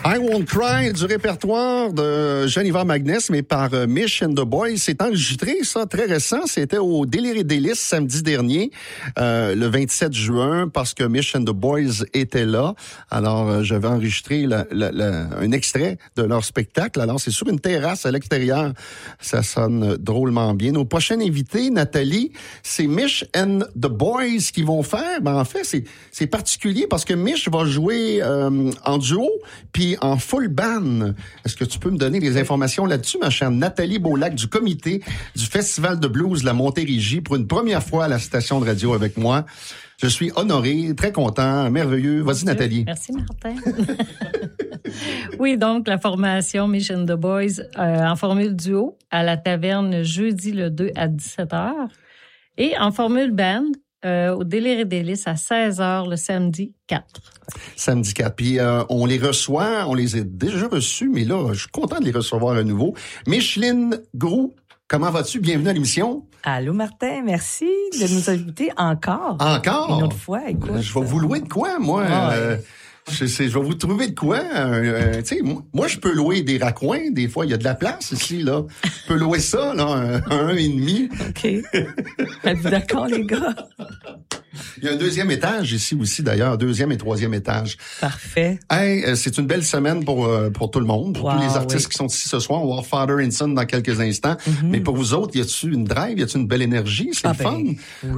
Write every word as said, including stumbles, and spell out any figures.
I Won't Cry du répertoire de Jennifer Magness, mais par euh, Mish and the Boys. C'est enregistré, ça, très récent. C'était au Délire et Délices samedi dernier, euh, le vingt-sept juin, parce que Mish and the Boys était là. Alors, euh, j'avais enregistré la, la, la, un extrait de leur spectacle. Alors, c'est sur une terrasse à l'extérieur. Ça sonne drôlement bien. Nos prochains invités, Nathalie, c'est Mish and the Boys qui vont faire. Ben, en fait, c'est, c'est particulier parce que Mish va jouer euh, en duo, puis en full band. Est-ce que tu peux me donner des informations là-dessus, ma chère Nathalie Beaulac du comité du Festival de blues La Montérégie pour une première fois à la station de radio avec moi? Je suis honoré, très content, merveilleux. Vas-y, Nathalie. Merci, Martin. Oui, donc la formation Mish and the Boys euh, en formule duo à la taverne jeudi le deux à dix-sept heures et en formule band euh, au Délire et Délices à seize heures le samedi quatre. Samedi quatre. Puis euh, on les reçoit, on les a déjà reçus, mais là, je suis content de les recevoir à nouveau. Micheline Groux, comment vas-tu? Bienvenue à l'émission. Allô, Martin, merci de nous inviter encore. Encore? Une autre fois, écoute. Je vais vous louer de quoi, moi? Ah, euh, je, sais, je vais vous trouver de quoi? Euh, euh, tu sais, moi, je peux louer des raccoins. Des fois, il y a de la place ici, là. Je peux louer ça, là, un, un et demi. OK. Êtes-vous d'accord, les gars? Il y a un deuxième étage ici aussi, d'ailleurs, deuxième et troisième étage. Parfait. Hey, c'est une belle semaine pour pour tout le monde, pour wow, tous les artistes oui. qui sont ici ce soir. On va voir Father and Son dans quelques instants. Mm-hmm. Mais pour vous autres, y a-tu une drive, y a-tu une belle énergie? C'est ah le ben, fun? Oui.